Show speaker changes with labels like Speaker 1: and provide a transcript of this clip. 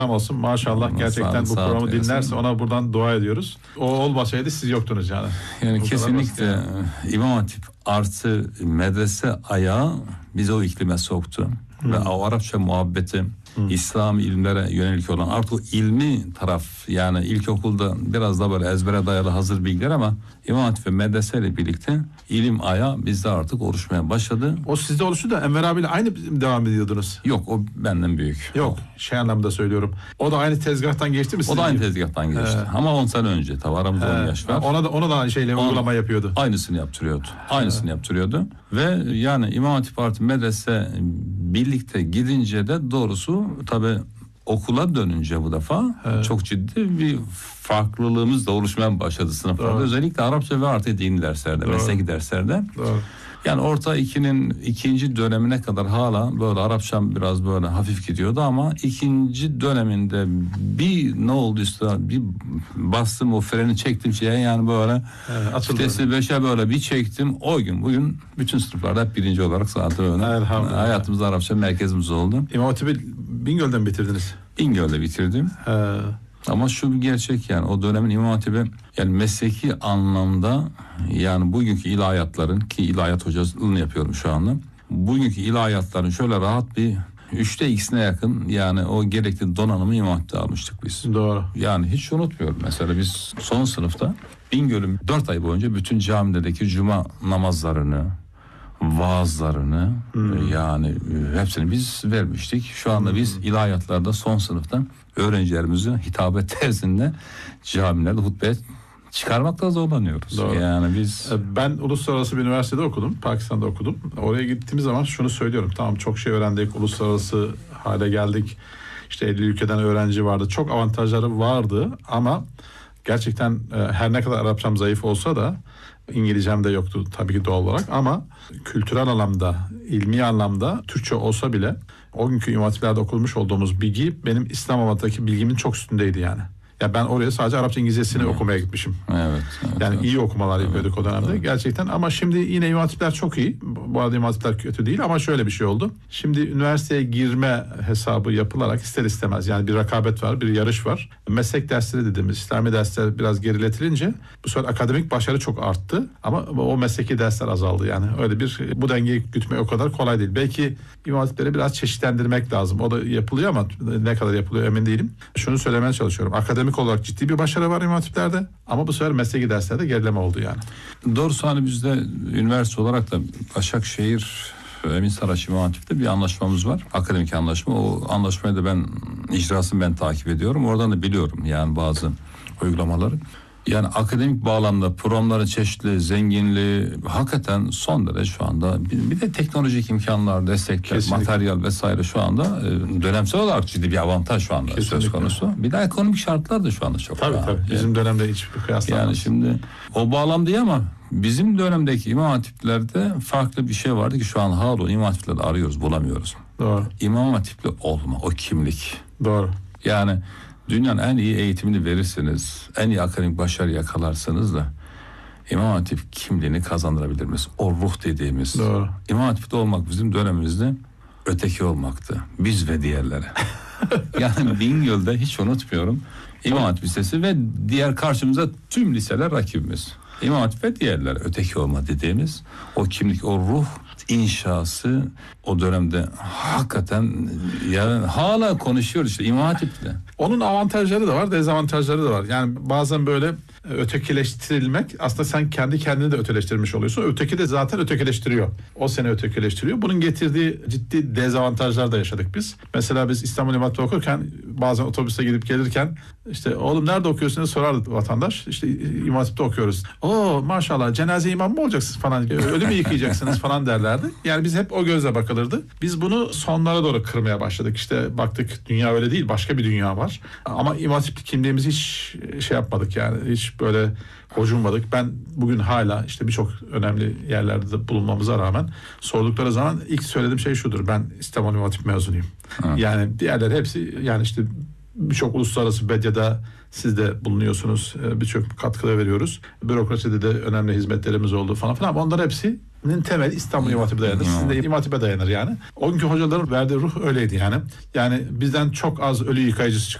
Speaker 1: olsun maşallah, gerçekten bu programı dinlerse ona buradan dua ediyoruz. O olmasaydı siz yoktunuz yani.
Speaker 2: Yani kesinlikle İmam Hatip artı medrese ayağı bizi o iklime soktu. Ve o Arapça muhabbeti, İslam ilimlere yönelik olan artık o ilmi taraf, yani ilkokulda biraz da böyle ezbere dayalı hazır bilgiler ama İmam Hatip ve medreseyle birlikte ilim ayağı bizde artık oluşmaya başladı.
Speaker 1: O sizde oluştu da Enver abiyle aynı devam ediyordunuz.
Speaker 2: Yok, o benden büyük.
Speaker 1: Yok, şey anlamda söylüyorum. O da aynı tezgahtan geçti mi?
Speaker 2: O da aynı tezgahtan geçti. Ama 10 sene önce, tabi aramızda 10 yaş var.
Speaker 1: Ona da aynı şeyle uygulama yapıyordu.
Speaker 2: Aynısını yaptırıyordu. Aynısını yaptırıyordu. Ve yani İmam Hatip artı medrese birlikte gidince de doğrusu tabi okula dönünce bu defa çok ciddi bir farklılığımız da oluşmaya başladı sınıflarda. Doğru. Özellikle Arapça ve artı dini derslerde, mesleki derslerde. Doğru. Yani orta 2'nin ikinci dönemine kadar hala böyle Arapçam biraz böyle hafif gidiyordu ama ikinci döneminde bir ne olduysa bir bastım, o freni çektim şeye, yani böyle vitesi 5'e böyle bir çektim. O gün bugün bütün sınıflarda hep birinci olarak zaten öyle. Hayatımızda Arapça merkezimiz oldu.
Speaker 1: İmam Hatip'i Bingöl'den bitirdiniz.
Speaker 2: Bingöl'de bitirdim. Ama şu bir gerçek, yani o dönemin İmam Hatip'i yani mesleki anlamda, yani bugünkü ilahiyatların, ki ilahiyat hocalığını yapıyorum şu anda, bugünkü ilahiyatların şöyle rahat bir 3'te 2'sine yakın yani o gerekli donanımı İmam Hatip'te almıştık biz.
Speaker 1: Doğru.
Speaker 2: Yani hiç unutmuyorum, mesela biz son sınıfta Bingöl'ün 4 ay boyunca bütün camilerdeki cuma namazlarını, vaazlarını yani hepsini biz vermiştik. Şu anda biz ilahiyatlarda son sınıfta öğrencilerimizi hitabet terzinde camilerde hutbeye çıkarmakta zorlanıyoruz.
Speaker 1: Doğru.
Speaker 2: Yani biz...
Speaker 1: Ben uluslararası bir üniversitede okudum. Pakistan'da okudum. Oraya gittiğimiz zaman şunu söylüyorum. Tamam, çok şey öğrendik. Uluslararası hale geldik. İşte 50 ülkeden öğrenci vardı. Çok avantajları vardı ama gerçekten her ne kadar Arapçam zayıf olsa da İngilizcem de yoktu tabii ki doğal olarak ama kültürel anlamda, ilmi anlamda Türkçe olsa bile o günkü İmam Hatiplerde okulmuş olduğumuz bilgi benim İslam havanındaki bilgimin çok üstündeydi yani. Ya ben oraya sadece Arapça İngilizcesini okumaya gitmişim.
Speaker 2: Evet,
Speaker 1: yani iyi okumalar yapıyorduk o dönemde gerçekten, ama şimdi yine İmam Hatipler çok iyi. Bu arada İmam Hatipler kötü değil ama şöyle bir şey oldu. Şimdi üniversiteye girme hesabı yapılarak ister istemez yani bir rekabet var, bir yarış var. Meslek dersleri dediğimiz İslami dersler biraz geriletilince bu sefer akademik başarı çok arttı ama o mesleki dersler azaldı yani. Öyle bir, bu dengeyi gütmek o kadar kolay değil. Belki İmam Hatipleri biraz çeşitlendirmek lazım. O da yapılıyor ama ne kadar yapılıyor emin değilim. Şunu söylemeye çalışıyorum. Akademik olarak ciddi bir başarı var İmam Hatiplerde ama bu sefer mesleki derslerde gerileme oldu yani.
Speaker 2: Doğrusu hani bizde üniversite olarak da Başakşehir Emin Saraç İmam Hatip'te bir anlaşmamız var. Akademik anlaşma. O anlaşmayı da ben icrasını takip ediyorum. Oradan da biliyorum yani bazı uygulamaları. Yani akademik bağlamda programların çeşitli, zenginliği hakikaten son derece şu anda. Bir de teknolojik imkanlar, destekler, kesinlikle, materyal vesaire şu anda dönemsel olarak ciddi bir avantaj şu anda kesinlikle söz konusu. Bir de ekonomik şartlar da şu anda çok.
Speaker 1: Tabii. Bizim dönemde hiçbir kıyaslanmaz.
Speaker 2: Yani şimdi o bağlam değil ama bizim dönemdeki İmam Hatiplerde farklı bir şey vardı ki şu an hala İmam Hatiplerde arıyoruz, bulamıyoruz.
Speaker 1: Doğru.
Speaker 2: İmam Hatipli olma, o kimlik.
Speaker 1: Doğru.
Speaker 2: Yani dünyanın en iyi eğitimini verirseniz, en iyi akademik başarı yakalarsanız da İmam Hatip kimliğini kazandırabilir misiniz? O ruh dediğimiz.
Speaker 1: Doğru.
Speaker 2: İmam Hatip'te olmak bizim dönemimizde öteki olmaktı. Biz ve diğerleri. Yani Bingöl'de hiç unutmuyorum. İmam Hatip Lisesi ve diğer karşımıza tüm liseler rakibimiz. İmam Hatip ve diğerleri öteki olma dediğimiz o kimlik, o ruh inşası o dönemde hakikaten yani hala konuşuyoruz işte İmam Hatip'le.
Speaker 1: Onun avantajları da var, dezavantajları da var. Yani bazen böyle ötekileştirilmek, aslında sen kendi kendini de ötekileştirmiş oluyorsun. Öteki de zaten ötekileştiriyor. O seni ötekileştiriyor. Bunun getirdiği ciddi dezavantajlar da yaşadık biz. Mesela biz İstanbul İmam Hatip'te okurken bazen otobüse gidip gelirken işte oğlum nerede okuyorsun diye sorardı vatandaş. İşte İmam Hatip'te okuyoruz. Oo maşallah cenaze imam mı olacaksınız falan. Ölü mü yıkayacaksınız falan derlerdi. Yani biz hep o gözle bakılırdı. Biz bunu sonlara doğru kırmaya başladık. İşte baktık dünya öyle değil, başka bir dünya var. Ama İmam Hatip'li kimliğimizi hiç şey yapmadık yani. Hiç böyle gocunmadık. Ben bugün hala işte birçok önemli yerlerde de bulunmamıza rağmen sordukları zaman ilk söylediğim şey şudur. Ben İstanbul İmam Hatip mezunuyum. Ha. Yani diğerleri hepsi yani işte birçok uluslararası medyada siz de bulunuyorsunuz. Birçok katkıda veriyoruz. Bürokraside de önemli hizmetlerimiz oldu falan filan. Onlar hepsi temeli İstanbul İmam Hatip'e dayanır. Sizin de İmam Hatip'e dayanır yani. O günkü hocaların verdiği ruh öyleydi yani. Yani bizden çok az ölü yıkayıcısı